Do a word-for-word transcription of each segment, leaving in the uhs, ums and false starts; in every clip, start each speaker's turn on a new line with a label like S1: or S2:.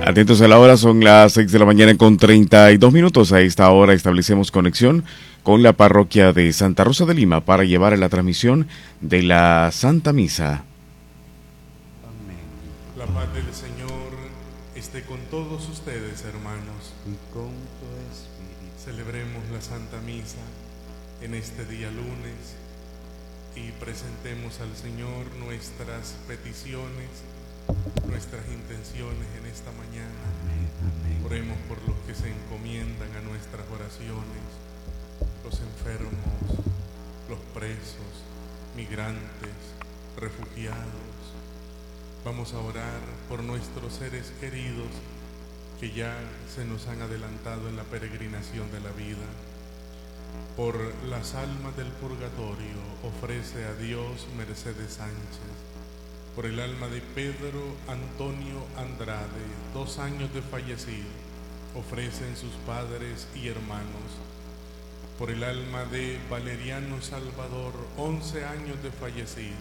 S1: Atentos a la hora, son las seis de la mañana con treinta y dos minutos. A esta hora establecemos conexión con la parroquia de Santa Rosa de Lima para llevar la transmisión de la Santa Misa.
S2: Amén.
S3: La paz del Señor esté con todos ustedes, hermanos.
S2: Y con tu espíritu.
S3: Celebremos la Santa Misa en este día lunes y presentemos al Señor nuestras peticiones, nuestras intenciones en esta mañana.
S2: Amén, amén.
S3: Oremos por los que se encomiendan a nuestras oraciones, los enfermos, los presos, migrantes, refugiados. Vamos a orar por nuestros seres queridos que ya se nos han adelantado en la peregrinación de la vida. Por las almas del purgatorio ofrece a Dios Mercedes Sánchez. Por el alma de Pedro Antonio Andrade, dos años de fallecido, ofrecen sus padres y hermanos. Por el alma de Valeriano Salvador, once años de fallecido,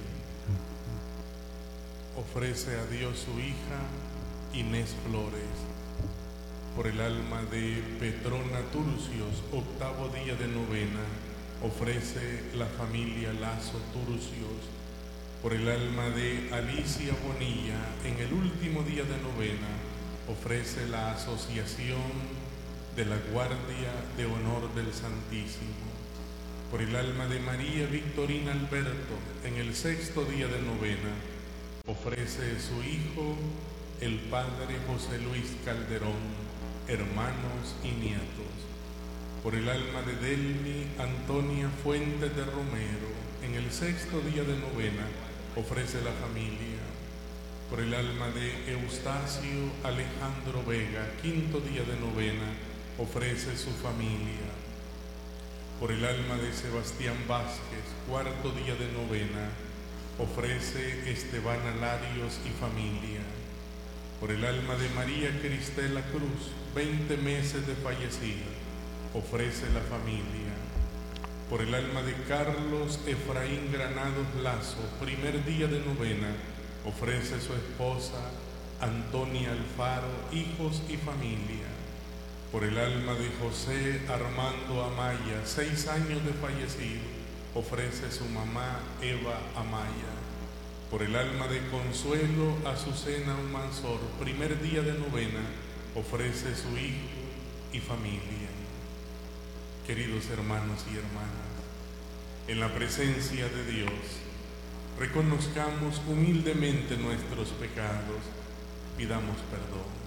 S3: ofrece a Dios su hija Inés Flores. Por el alma de Petrona Turcios, octavo día de novena, ofrece la familia Lazo Turcios. Por el alma de Alicia Bonilla, en el último día de novena, ofrece la Asociación de la Guardia de Honor del Santísimo. Por el alma de María Victorina Alberto, en el sexto día de novena, ofrece su hijo, el Padre José Luis Calderón, hermanos y nietos. Por el alma de Delmi Antonia Fuentes de Romero, en el sexto día de novena, ofrece la familia. Por el alma de Eustacio Alejandro Vega, quinto día de novena, ofrece su familia. Por el alma de Sebastián Vázquez, cuarto día de novena, ofrece Esteban Alarios y familia. Por el alma de María Cristela Cruz, veinte meses de fallecida, ofrece la familia. Por el alma de Carlos Efraín Granados Lazo, primer día de novena, ofrece su esposa Antonia Alfaro, hijos y familia. Por el alma de José Armando Amaya, seis años de fallecido, ofrece su mamá Eva Amaya. Por el alma de Consuelo Azucena Almanzor, primer día de novena, ofrece su hijo y familia. Queridos hermanos y hermanas, en la presencia de Dios, reconozcamos humildemente nuestros pecados, pidamos perdón.